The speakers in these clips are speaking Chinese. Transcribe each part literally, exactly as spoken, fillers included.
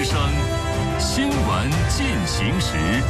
声，新闻进行时。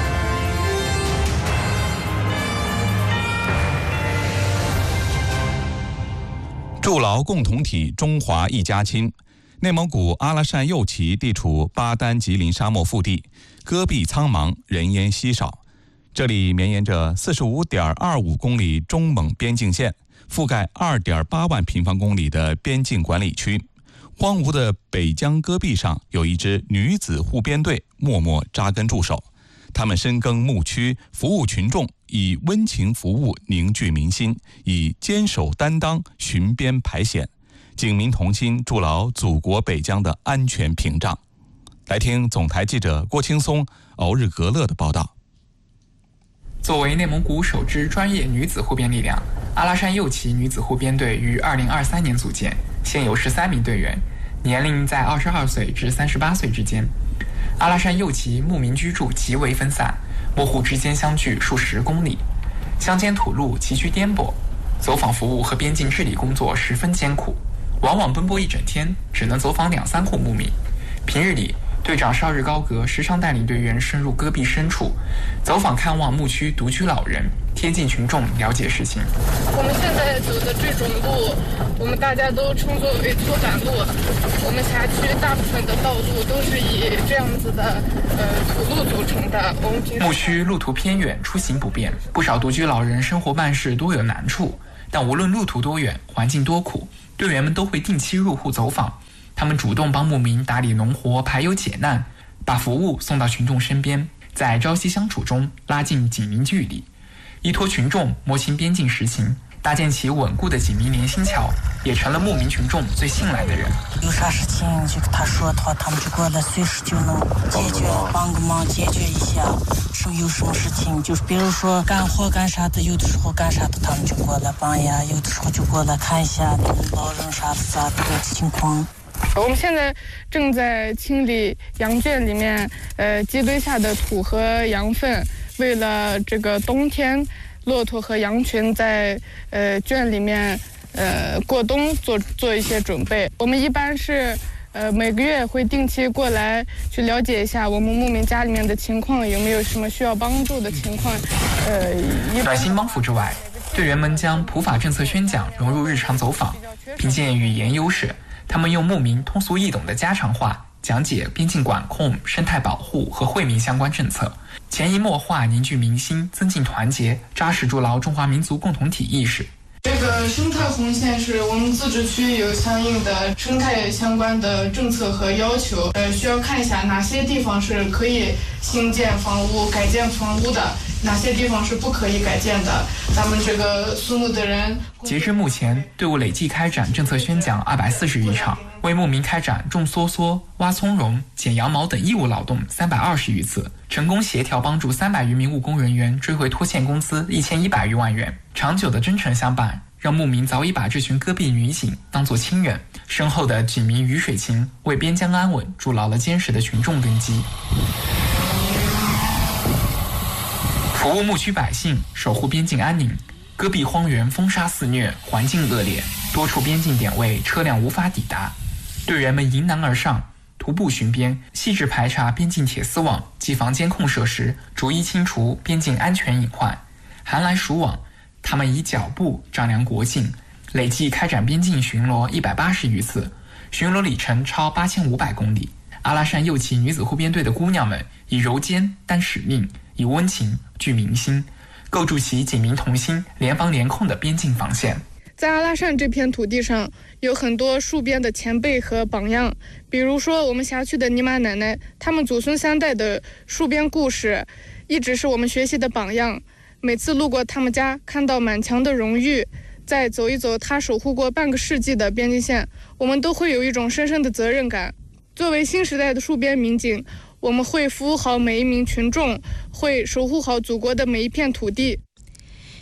筑牢共同体，中华一家亲。内蒙古阿拉善右旗地处巴丹吉林沙漠腹地，戈壁苍茫，人烟稀少。这里绵延着 四十五点二五公里中蒙边境线，覆盖 二点八万平方公里的边境管理区。荒芜的北疆戈壁上有一支女子护边队默默扎根驻守，他们深耕牧区，服务群众，以温情服务凝聚民心，以坚守担当巡边排险，警民同心，筑牢祖国北疆的安全屏障。来听总台记者郭青松、敖日格勒的报道。 作为内蒙古首支专业女子护边力量，阿拉善右旗女子护边队于二零二三年组建，现有十三名队员，年龄在二十二岁至三十八岁之间。阿拉善右旗牧民居住极为分散，mỗi户之间相距数十公里，乡间土路崎岖颠簸，走访服务和边境治理工作十分艰苦，往往奔波一整天，只能走访两三户牧民。平日里，队长邵日高阁时常带领队员深入戈壁深处，走访看望牧区独居老人，贴近群众了解事情。 我们现在走的这种路，我们大家都称作为脱杆路。我们辖区大部分的道路都是以这样子的呃土路组成的。我们平时牧区路途偏远，出行不便，不少独居老人生活办事多有难处。但无论路途多远，环境多苦，队员们都会定期入户走访。他们主动帮牧民打理农活，排忧解难，把服务送到群众身边，在朝夕相处中拉近警民距离，依托群众摸清边境实情，搭建起稳固的警民联心桥，也成了牧民群众最信赖的人。 有啥事情就跟他说的话，他们就过来，随时就能解决，帮个忙解决一下。什有什么事情，就是比如说干活干啥的，有的时候干啥的，他们就过来帮呀；有的时候就过来看一下老人啥的啥的情况。 我们现在正在清理羊圈里面呃积堆下的土和羊粪，为了这个冬天骆驼和羊群在呃圈里面呃过冬做做一些准备。我们一般是呃每个月会定期过来去了解一下我们牧民家里面的情况，有没有什么需要帮助的情况。呃， 暖心帮扶之外，队员们将普法政策宣讲融入日常走访，凭借语言优势，他们用牧民通俗易懂的家常话讲解边境管控、生态保护和惠民相关政策，潜移默化凝聚民心，增进团结，扎实筑牢中华民族共同体意识。 这个生态红线是我们自治区有相应的生态相关的政策和要求，呃，需要看一下哪些地方是可以兴建房屋、改建房屋的，哪些地方是不可以改建的。咱们这个属牧的人， 截至目前，队伍累计开展政策宣讲二百四十余场，为牧民开展种梭梭、挖葱茏、剪羊毛等义务劳动三百二十余次，成功协调帮助三百余名务工人员追回拖欠工资一千一百余万元。长久的真诚相伴，让牧民早已把这群戈壁女警当作亲人，深厚的警民鱼水情为边疆安稳筑牢了坚实的群众根基。服务牧区百姓，守护边境安宁。戈壁荒原风沙肆虐，环境恶劣，多处边境点位车辆无法抵达，队员们迎难而上，徒步巡边，细致排查边境铁丝网、机房监控设施，逐一清除边境安全隐患。寒来暑往，他们以脚步丈量国境，累计开展边境巡逻一百八十余次，巡逻里程超八千五百公里。阿拉善右旗女子护边队的姑娘们以柔肩担使命，以温情聚民心，构筑起警民同心、联防联控的边境防线。 在阿拉善这片土地上，有很多戍边的前辈和榜样，比如说我们辖区的尼玛奶奶，他们祖孙三代的戍边故事，一直是我们学习的榜样。每次路过他们家，看到满墙的荣誉，再走一走他守护过半个世纪的边境线，我们都会有一种深深的责任感。作为新时代的戍边民警，我们会服务好每一名群众，会守护好祖国的每一片土地。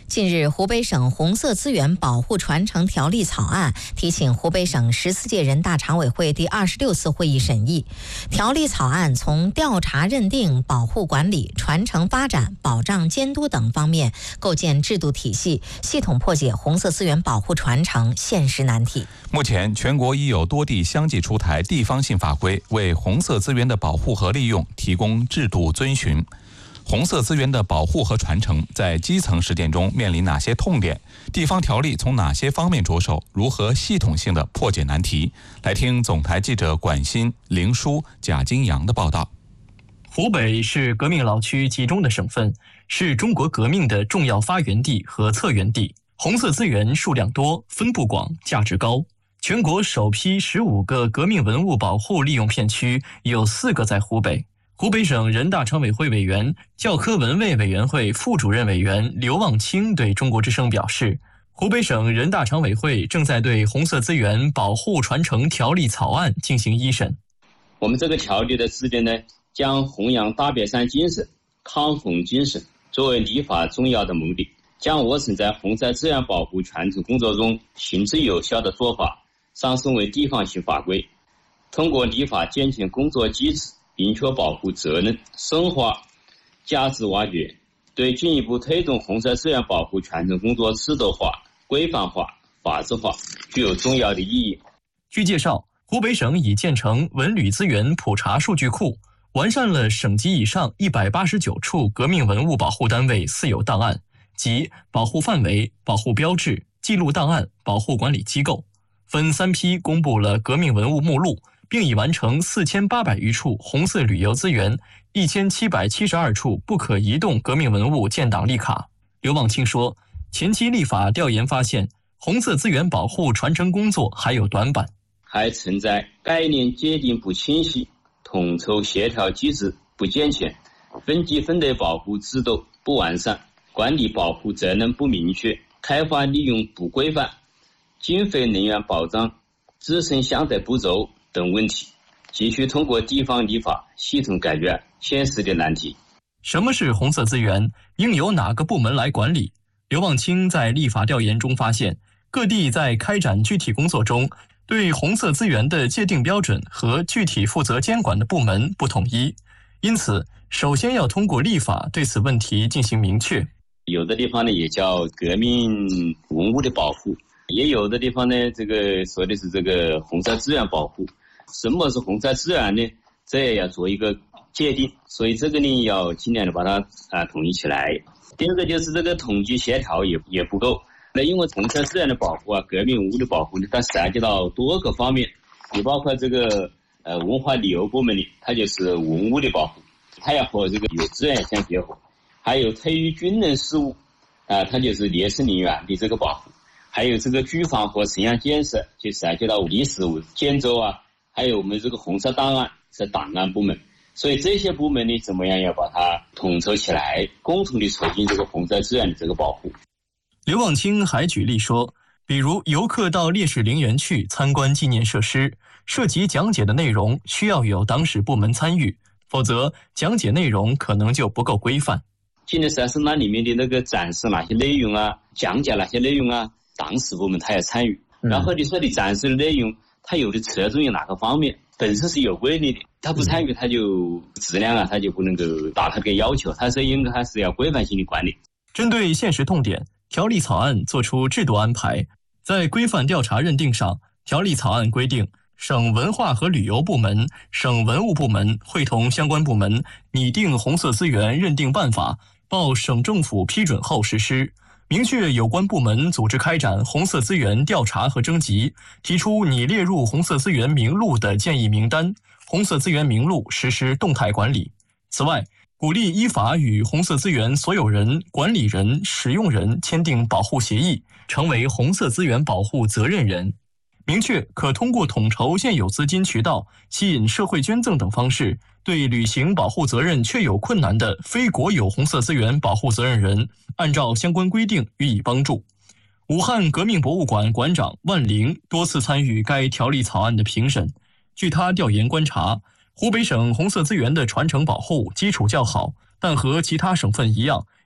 近日，湖北省红色资源保护传承条例草案提请湖北省十四届人大常委会第二十六次会议审议。条例草案从调查认定、保护管理、传承发展、保障监督等方面构建制度体系，系统破解红色资源保护传承现实难题。 目前，全国已有多地相继出台地方性法规，为红色资源的保护和利用提供制度遵循。红色资源的保护和传承在基层实践中面临哪些痛点？地方条例从哪些方面着手？如何系统性的破解难题？来听总台记者管欣、凌书、贾金阳的报道。 湖北是革命老区集中的省份，是中国革命的重要发源地和策源地。红色资源数量多、分布广、价值高。全国首批十五个革命文物保护利用片区有四个在湖北。湖北省人大常委会委员、教科文卫委员会副主任委员刘望清对中国之声表示，湖北省人大常委会正在对红色资源保护传承条例草案进行一审。 我们这个条例的制定呢，将弘扬大别山精神、抗洪精神作为立法重要的目的，将我省在红色资源保护传承工作中行之有效的做法上升为地方性法规，通过立法健全工作机制，明确保护责任，深化价值挖掘，对进一步推动红色资源保护传承工作制度化、规范化、法治化具有重要的意义。 据介绍，湖北省已建成文旅资源普查数据库，完善了省级以上一百八十九处革命文物保护单位私有档案，即保护范围、保护标志、记录档案、保护管理机构，分三批公布了革命文物目录，并已完成四千八百余处红色旅游资源、一千七百七十二处不可移动革命文物建档立卡。刘望清说，前期立法调研发现，红色资源保护传承工作还有短板， 还存在概念界定不清晰、统筹协调机制不健全、分级分类保护制度不完善、管理保护责任不明确、开发利用不规范、经费人员保障、自身相对不周等问题，急需通过地方立法系统解决现实的难题。 什么是红色资源？应由哪个部门来管理？刘望清在立法调研中发现，各地在开展具体工作中，对红色资源的界定标准和具体负责监管的部门不统一，因此首先要通过立法对此问题进行明确。 有的地方呢也叫革命文物的保护，也有的地方呢这个说的是这个红色资源保护。什么是红色资源呢？这也要做一个界定，所以这个呢要尽量的把它啊统一起来。第二个就是这个统计协调也也不够。那因为红色资源的保护啊，革命文物的保护呢，它涉及到多个方面，也包括这个呃文化旅游部门里，它就是文物的保护，它要和这个有资源相结合。还有退役军人事务啊，它就是烈士陵园的这个保护。还有这个居房和城乡建设，就涉及到历史建筑啊，还有我们这个红色档案是档案部门。所以这些部门呢，怎么样要把它统筹起来，共同的促进这个红色资源的这个保护。 刘望清还举例说，比如游客到烈士陵园去参观纪念设施，涉及讲解的内容需要有党史部门参与，否则讲解内容可能就不够规范。 纪念设施那里面的那个展示哪些内容啊，讲解哪些内容啊，党史部门他要参与。然后你说你展示的内容，它有的侧重于哪个方面，本身是有规律的，他不参与他就质量啊，他就不能够达他这个要求，他是应该还是要规范性的管理。 针对现实痛点，条例草案作出制度安排，在规范调查认定上，条例草案规定，省文化和旅游部门、省文物部门会同相关部门拟定红色资源认定办法，报省政府批准后实施。明确有关部门组织开展红色资源调查和征集，提出拟列入红色资源名录的建议名单，红色资源名录实施动态管理。此外，鼓励依法与红色资源所有人、管理人、使用人签订保护协议，成为红色资源保护责任人。明确可通过统筹现有资金渠道、吸引社会捐赠等方式，对履行保护责任确有困难的非国有红色资源保护责任人，按照相关规定予以帮助。武汉革命博物馆馆长万玲多次参与该条例草案的评审。据他调研观察，湖北省红色资源的传承保护基础较好，但和其他省份一样，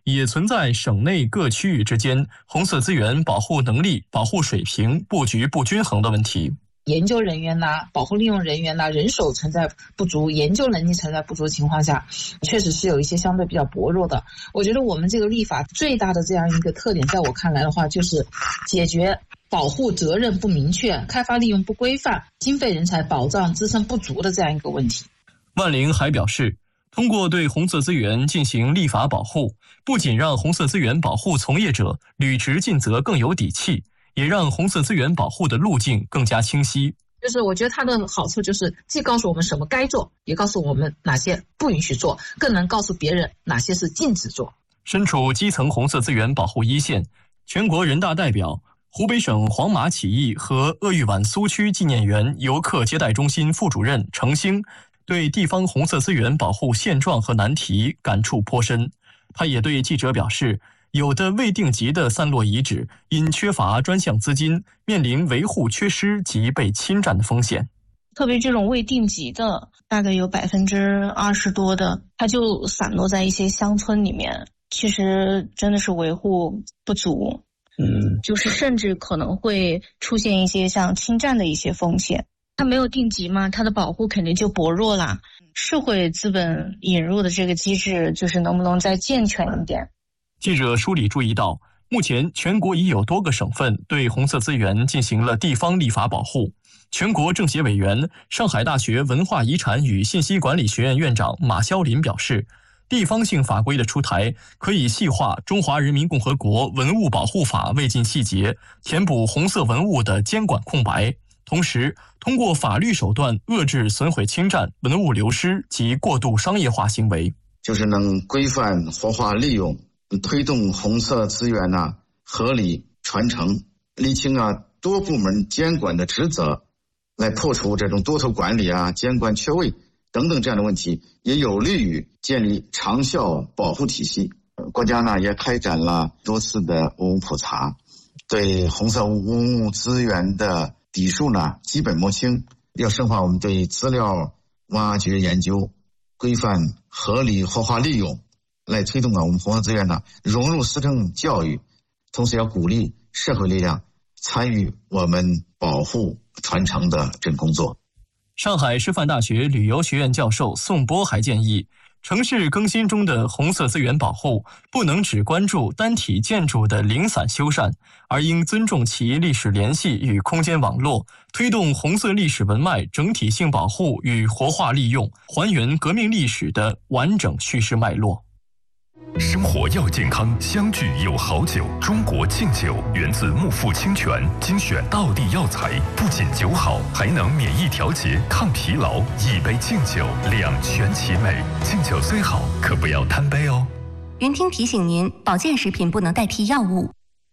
也存在省内各区域之间红色资源保护能力、保护水平、布局不均衡的问题。 研究人员呐、啊、保护利用人员呐、啊、人手存在不足，研究能力存在不足的情况下，确实是有一些相对比较薄弱的。我觉得我们这个立法最大的这样一个特点，在我看来的话，就是解决保护责任不明确、开发利用不规范、经费人才保障支撑不足的这样一个问题。 万灵还表示，通过对红色资源进行立法保护，不仅让红色资源保护从业者履职尽责更有底气，也让红色资源保护的路径更加清晰。 就是我觉得它的好处就是既告诉我们什么该做，也告诉我们哪些不允许做，更能告诉别人哪些是禁止做。 身处基层红色资源保护一线，全国人大代表、湖北省黄马起义和鄂豫皖苏区纪念园游客接待中心副主任程兴对地方红色资源保护现状和难题感触颇深。他也对记者表示，有的未定级的散落遗址因缺乏专项资金，面临维护缺失及被侵占的风险。 特别这种未定级的，大概有百分之二十多的，它就散落在一些乡村里面，其实真的是维护不足，嗯，就是甚至可能会出现一些像侵占的一些风险。它没有定级嘛，它的保护肯定就薄弱啦。社会资本引入的这个机制，就是能不能再健全一点？ 记者梳理注意到，目前全国已有多个省份对红色资源进行了地方立法保护。全国政协委员、上海大学文化遗产与信息管理学院院长马肖林表示，地方性法规的出台可以细化《中华人民共和国文物保护法》未尽细节，填补红色文物的监管空白，同时通过法律手段遏制损毁侵占、文物流失及过度商业化行为， 就是能规范活化利用，推动红色资源呢、啊、合理传承，厘清啊多部门监管的职责，来破除这种多头管理啊、监管缺位等等这样的问题，也有利于建立长效保护体系。国家呢也开展了多次的文物普查，对红色文物资源的底数呢基本摸清，要深化我们对资料挖掘研究、规范合理活化利用，来推动啊我们红色资源呢融入思政教育，同时要鼓励社会力量参与我们保护传承的这个工作。 上海师范大学旅游学院教授宋波还建议，城市更新中的红色资源保护不能只关注单体建筑的零散修缮，而应尊重其历史联系与空间网络，推动红色历史文脉整体性保护与活化利用，还原革命历史的完整叙事脉络。 生活要健康，相聚有好酒。中国敬酒源自木富清泉，精选道地药材，不仅酒好，还能免疫调节、抗疲劳。一杯敬酒，两全其美。敬酒虽好，可不要贪杯哦。 云听提醒您，保健食品不能代替药物。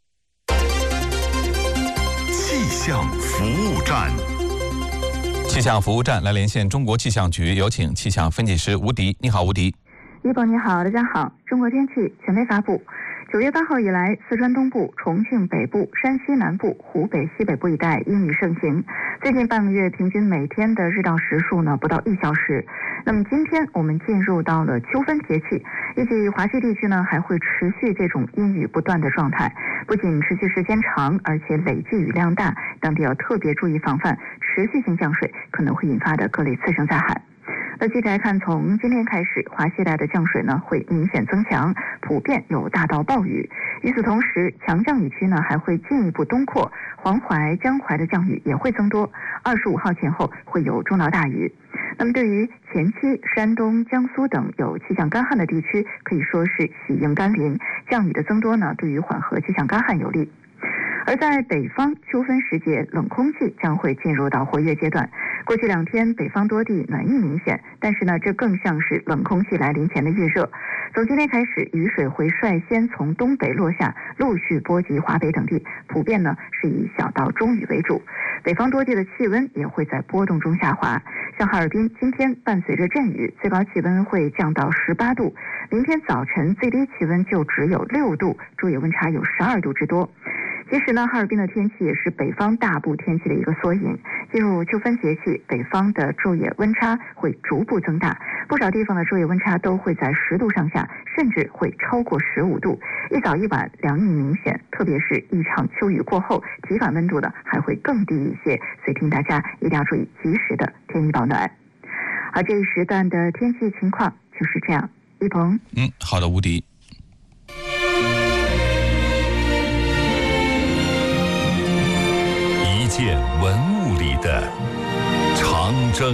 气象服务站， 气象服务站来连线中国气象局，有请气象分析师吴迪。你好，吴迪。 一宝你好，大家好。中国天气权威发布，九月八号以来，四川东部、重庆北部、山西南部、湖北西北部一带阴雨盛行。最近半个月平均每天的日照时数呢不到一小时。那么今天我们进入到了秋分节气，预计华西地区呢还会持续这种阴雨不断的状态，不仅持续时间长，而且累计雨量大，当地要特别注意防范持续性降水可能会引发的各类次生灾害。那接着来看，从今天开始，华西带的降水呢会明显增强，普遍有大到暴雨。与此同时，强降雨区呢还会进一步东扩，黄淮、江淮的降雨也会增多。二十五号前后会有中到大雨。那么对于前期山东、江苏等有气象干旱的地区，可以说是喜迎甘霖，降雨的增多呢对于缓和气象干旱有利。而在北方，秋分时节，冷空气将会进入到活跃阶段。过去两天，北方多地暖意明显，但是呢，这更像是冷空气来临前的预热。从今天开始，雨水会率先从东北落下，陆续波及华北等地，普遍呢是以小到中雨为主。北方多地的气温也会在波动中下滑。像哈尔滨，今天伴随着阵雨，最高气温会降到十八度，明天早晨最低气温就只有六度，昼夜温差有十二度之多。 其实呢，哈尔滨的天气也是北方大部天气的一个缩影。进入秋分节气，北方的昼夜温差会逐步增大，不少地方的昼夜温差都会在十度上下，甚至会超过十五度。一早一晚凉意明显，特别是一场秋雨过后，体感温度呢还会更低一些。所以提醒大家一定要注意及时的添衣保暖。而这一时段的天气情况就是这样。一鹏， 嗯，好的，吴迪。 一件文物里的长征。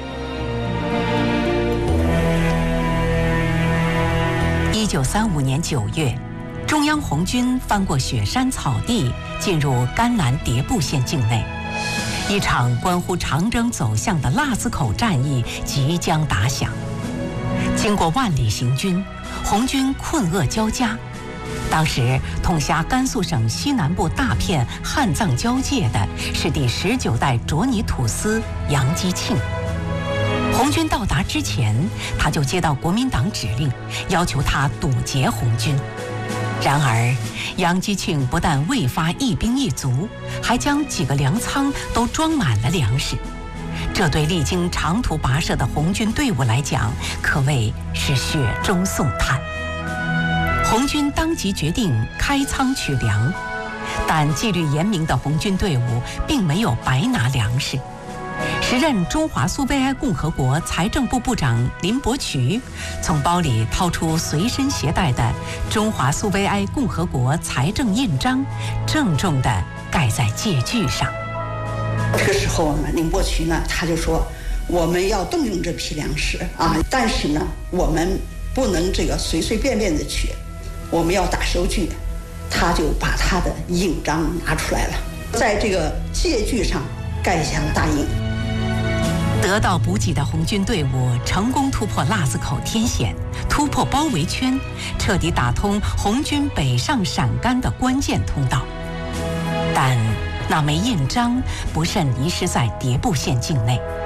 一九三五年九月，中央红军翻过雪山草地，进入甘南迭部县境内。一场关乎长征走向的腊子口战役即将打响。经过万里行军，红军困厄交加。当时统辖甘肃省西南部大片汉藏交界的是第十九代卓尼土司杨基庆。红军到达之前，他就接到国民党指令，要求他堵截红军。然而，杨基庆不但未发一兵一卒，还将几个粮仓都装满了粮食。这对历经长途跋涉的红军队伍来讲，可谓是雪中送炭。红军当即决定开仓取粮，但纪律严明的红军队伍并没有白拿粮食。时任中华苏维埃共和国财政部部长林伯渠从包里掏出随身携带的中华苏维埃共和国财政印章，郑重地盖在借据上。 这个时候呢，林伯渠呢他就说，我们要动用这批粮食啊，但是呢，我们不能这个随随便便的取，我们要打收据。他就把他的印章拿出来了，在这个借据上盖下了大印。 得到补给的红军队伍成功突破腊子口天险，突破包围圈，彻底打通红军北上陕甘的关键通道。但那枚印章不慎遗失在迭部县境内。